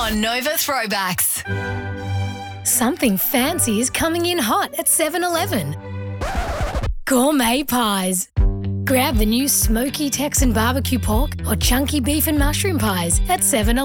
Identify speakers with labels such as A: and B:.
A: on Nova Throwbacks.
B: Something fancy is coming in hot at 7-Eleven. Gourmet pies. Grab the new smoky Texan barbecue pork or chunky beef and mushroom pies at 7-Eleven.